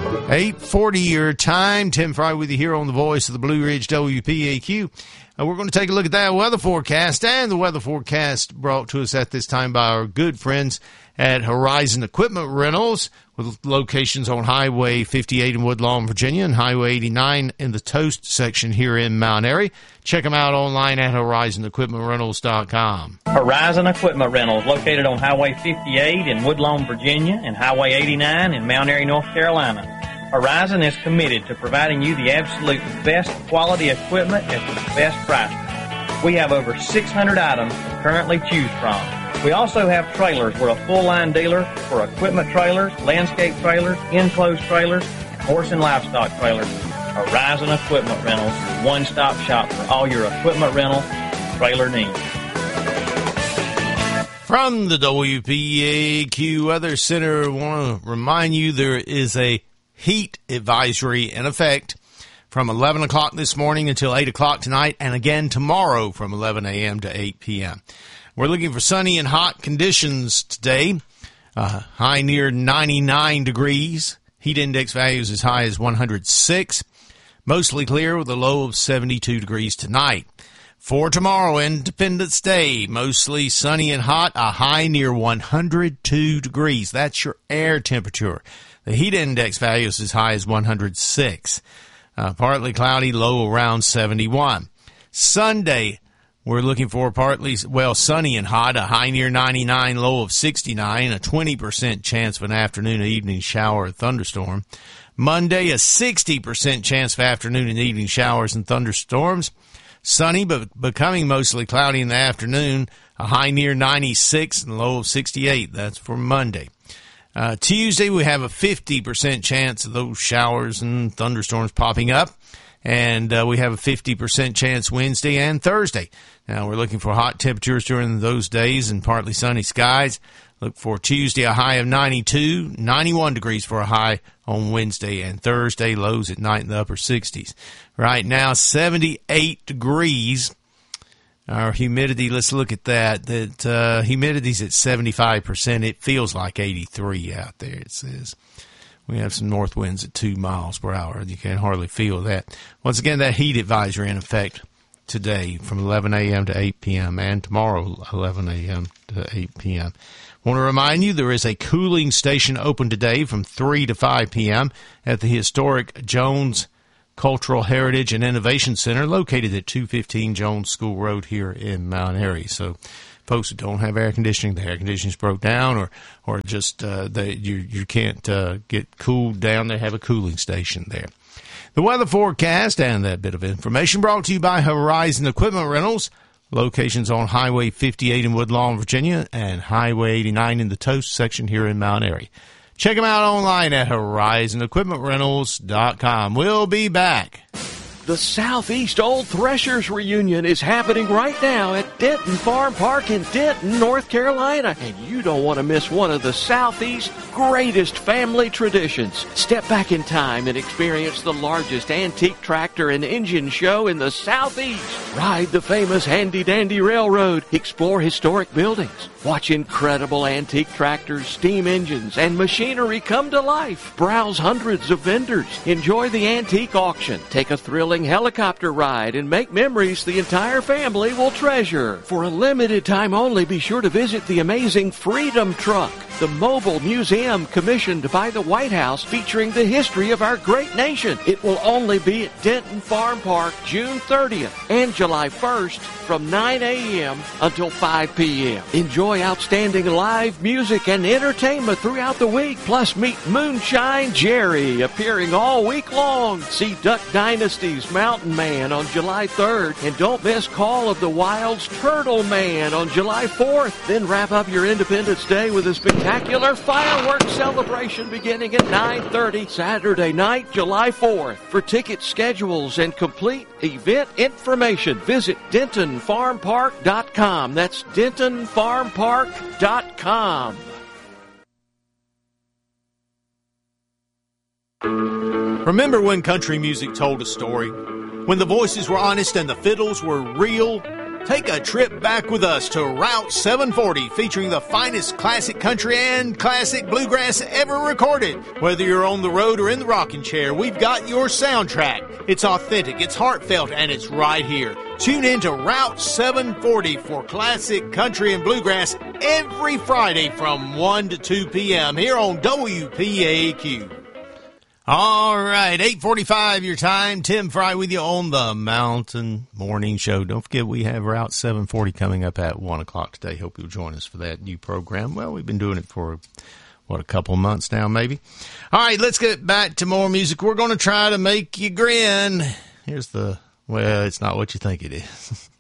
8:40 your time. Tim Fry with you here on the Voice of the Blue Ridge WPAQ. We're going to take a look at that weather forecast, and the weather forecast brought to us at this time by our good friends at Horizon Equipment Rentals, with locations on Highway 58 in Woodlawn, Virginia, and Highway 89 in the Toast section here in Mount Airy. Check them out online at horizonequipmentrentals.com. Horizon Equipment Rentals, located on Highway 58 in Woodlawn, Virginia, and Highway 89 in Mount Airy, North Carolina. Horizon is committed to providing you the absolute best quality equipment at the best price. We have over 600 items to currently choose from. We also have trailers. We're a full-line dealer for equipment trailers, landscape trailers, enclosed trailers, and horse and livestock trailers. Horizon Equipment Rentals, your one-stop shop for all your equipment rental and trailer needs. From the WPAQ Weather Center, I want to remind you there is a heat advisory in effect from 11 o'clock this morning until 8 o'clock tonight, and again tomorrow from 11 a.m. to 8 p.m. We're looking for sunny and hot conditions today. High near 99 degrees. Heat index values as high as 106. Mostly clear with a low of 72 degrees tonight. For tomorrow, Independence Day, mostly sunny and hot, a high near 102 degrees. That's your air temperature. The heat index value is as high as 106. Partly cloudy, low around 71. Sunday, we're looking for partly, sunny and hot, a high near 99, low of 69, a 20% chance of an afternoon or evening shower or thunderstorm. Monday, a 60% chance of afternoon and evening showers and thunderstorms. Sunny, but becoming mostly cloudy in the afternoon, a high near 96 and low of 68. That's for Monday. Tuesday, we have a 50% chance of those showers and thunderstorms popping up. And we have a 50% chance Wednesday and Thursday. Now, we're looking for hot temperatures during those days and partly sunny skies. Look for Tuesday, a high of 92, 91 degrees for a high on Wednesday and Thursday. Lows at night in the upper 60s. Right now, 78 degrees. Our humidity, let's look at that. Humidity's at 75%. It feels like 83 out there, it says. We have some north winds at 2 miles per hour. You can hardly feel that. Once again, that heat advisory in effect today from 11 a.m. to 8 p.m. and tomorrow 11 a.m. to 8 p.m. Want to remind you there is a cooling station open today from 3 to 5 p.m. at the historic Jones Cultural Heritage and Innovation Center located at 215 Jones School Road here in Mount Airy. So folks that don't have air conditioning, the air conditioning's broke down, or just you can't get cooled down, they have a cooling station there. The weather forecast and that bit of information brought to you by Horizon Equipment Rentals, locations on Highway 58 in Woodlawn, Virginia, and Highway 89 in the Toast section here in Mount Airy. Check them out online at horizonequipmentrentals.com. We'll be back. The Southeast Old Threshers Reunion is happening right now at Denton Farm Park in Denton, North Carolina. And you don't want to miss one of the Southeast's greatest family traditions. Step back in time and experience the largest antique tractor and engine show in the Southeast. Ride the famous Handy Dandy Railroad. Explore historic buildings. Watch incredible antique tractors, steam engines, and machinery come to life. Browse hundreds of vendors. Enjoy the antique auction. Take a thrilling helicopter ride and make memories the entire family will treasure. For a limited time only, be sure to visit the amazing Freedom Truck, the mobile museum commissioned by the White House featuring the history of our great nation. It will only be at Denton Farm Park June 30th and July 1st from 9 a.m. until 5 p.m. Enjoy outstanding live music and entertainment throughout the week. Plus, meet Moonshine Jerry appearing all week long. See Duck Dynasty's Mountain Man on July 3rd. And don't miss Call of the Wild's Turtle Man on July 4th. Then wrap up your Independence Day with a spectacular fireworks celebration beginning at 9:30 Saturday night, July 4th. For ticket schedules and complete event information, visit DentonFarmPark.com. That's DentonFarmPark.com. Remember when country music told a story? When the voices were honest and the fiddles were real? Take a trip back with us to Route 740, featuring the finest classic country and classic bluegrass ever recorded. Whether you're on the road or in the rocking chair, we've got your soundtrack. It's authentic, it's heartfelt, and it's right here. Tune in to Route 740 for classic country and bluegrass every Friday from 1 to 2 p.m. here on WPAQ. All right, 8:45 your time. Tim Fry with you on the Mountain Morning Show. Don't forget we have Route 740 coming up at 1 o'clock today. Hope you'll join us for that new program. Well, we've been doing it for, a couple of months now maybe. All right, let's get back to more music. We're going to try to make you grin. Here's well, it's not what you think it is.